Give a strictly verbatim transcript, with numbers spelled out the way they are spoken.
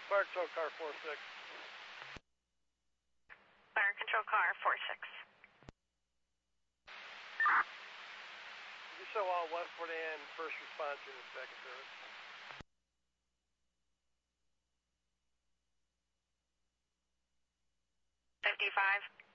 Fire control car four six. Fire control car four six. You show all Westport and first response units back in service. fifty-five.